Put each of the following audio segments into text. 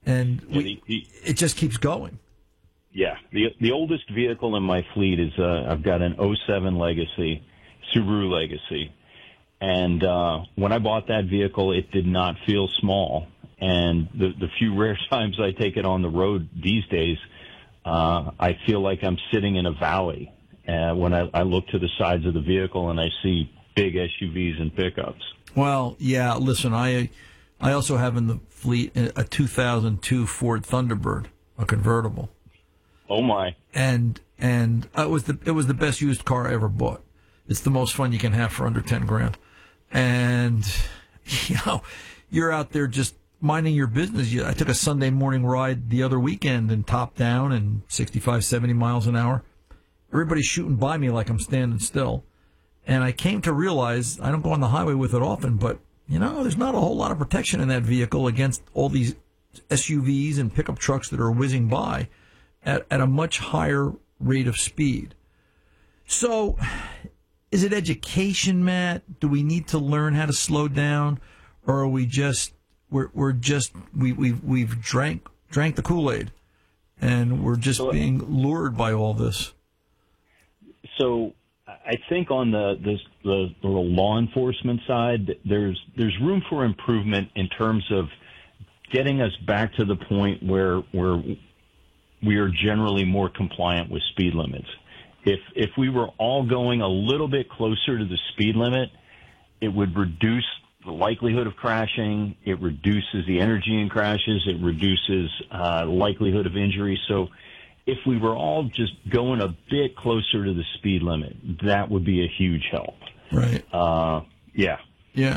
And it just keeps going. Yeah. The oldest vehicle in my fleet is I've got an '07 Legacy, Subaru Legacy. And when I bought that vehicle, it did not feel small. And the few rare times I take it on the road these days, I feel like I'm sitting in a valley when I look to the sides of the vehicle and I see big SUVs and pickups. Well, yeah, listen, I also have in the fleet a 2002 Ford Thunderbird, a convertible. Oh, my. And it was the best used car I ever bought. It's the most fun you can have for under 10 grand. And, you're out there just minding your business. I took a Sunday morning ride the other weekend and top down and 65, 70 miles an hour. Everybody's shooting by me like I'm standing still. And I came to realize, I don't go on the highway with it often, but, there's not a whole lot of protection in that vehicle against all these SUVs and pickup trucks that are whizzing by at a much higher rate of speed. So, is it education, Matt? Do we need to learn how to slow down, or are we just we've drank the Kool-Aid, and we're just being lured by all this? So, I think on the law enforcement side, there's room for improvement in terms of getting us back to the point where we are generally more compliant with speed limits. If we were all going a little bit closer to the speed limit, it would reduce the likelihood of crashing. It reduces the energy in crashes. It reduces likelihood of injury. So if we were all just going a bit closer to the speed limit, that would be a huge help. Right. Yeah. Yeah.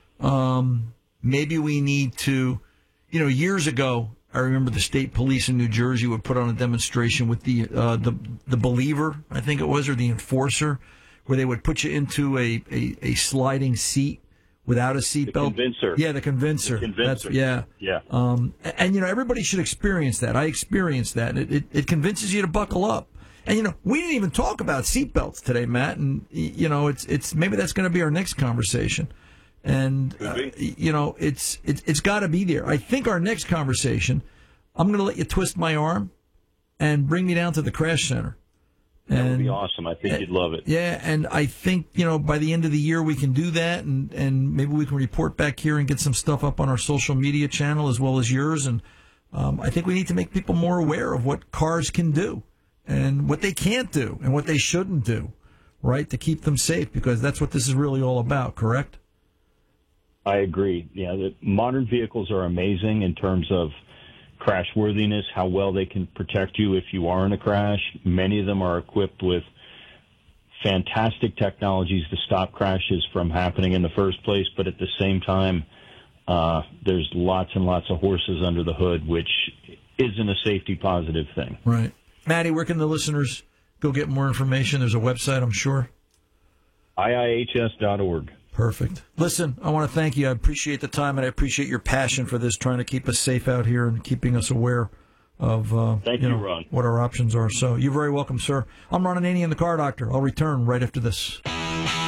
Maybe we need to, years ago, I remember the state police in New Jersey would put on a demonstration with the Believer, I think it was, or the Enforcer, where they would put you into a sliding seat without a seatbelt. The Convincer. Yeah, the Convincer. The Convincer. Yeah. And everybody should experience that. I experienced that. It convinces you to buckle up. And we didn't even talk about seatbelts today, Matt. And it's maybe that's going to be our next conversation. And it's got to be there. I think our next conversation, I'm going to let you twist my arm and bring me down to the crash center. That would be awesome. I think you'd love it. Yeah, and I think, by the end of the year we can do that, and maybe we can report back here and get some stuff up on our social media channel as well as yours. And I think we need to make people more aware of what cars can do and what they can't do and what they shouldn't do, right, to keep them safe, because that's what this is really all about, correct? I agree. Yeah, the modern vehicles are amazing in terms of crashworthiness, how well they can protect you if you are in a crash. Many of them are equipped with fantastic technologies to stop crashes from happening in the first place, but at the same time, there's lots and lots of horses under the hood, which isn't a safety positive thing. Right. Matty, where can the listeners go get more information? There's a website, I'm sure. IIHS.org. Perfect. Listen, I want to thank you. I appreciate the time, and I appreciate your passion for this, trying to keep us safe out here and keeping us aware of Ron. what our options are. So you're very welcome, sir. I'm Ron Ananian, the Car Doctor. I'll return right after this.